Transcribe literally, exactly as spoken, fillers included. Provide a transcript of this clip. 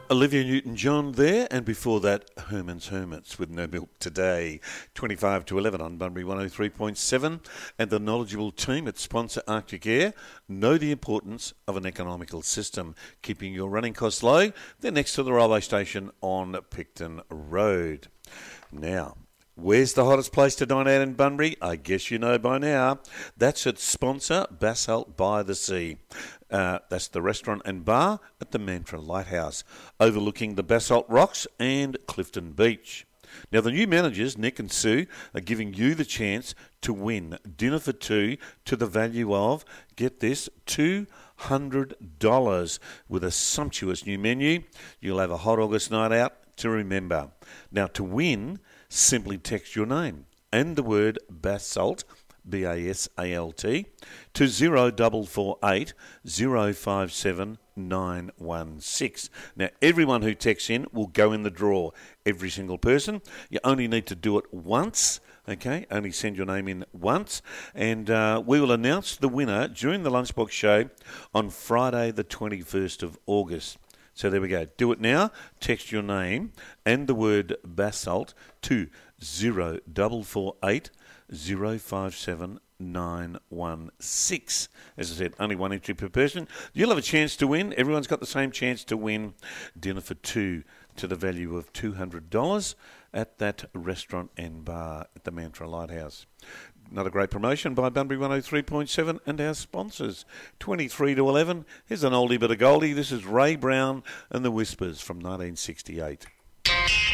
Olivia Newton-John there, and before that, Herman's Hermits with No Milk Today, twenty-five to eleven on Bunbury one oh three point seven, and the knowledgeable team at sponsor Arctic Air know the importance of an economical system, keeping your running costs low. They're next to the railway station on Picton Road. Now, where's the hottest place to dine out in Bunbury? I guess you know by now. That's at sponsor Basalt by the Sea. Uh, that's the restaurant and bar at the Mantra Lighthouse, overlooking the Basalt Rocks and Clifton Beach. Now, the new managers, Nick and Sue, are giving you the chance to win dinner for two to the value of, get this, two hundred dollars with a sumptuous new menu. You'll have a hot August night out to remember. Now, to win, simply text your name and the word Basalt, B A S A L T, to zero four four eight zero five seven nine one six. Now, everyone who texts in will go in the draw. Every single person. You only need to do it once, okay? Only send your name in once. And uh, we will announce the winner during the Lunchbox Show on Friday the twenty-first of August. So there we go. Do it now. Text your name and the word Basalt to zero four four eight zero five seven nine one six. As I said, only one entry per person. You'll have a chance to win. Everyone's got the same chance to win dinner for two to the value of two hundred dollars at that restaurant and bar at the Mantra Lighthouse. Another great promotion by Bunbury one oh three point seven and our sponsors. twenty-three to eleven. Here's an oldie but a goldie. This is Ray Brown and the Whispers from nineteen sixty-eight.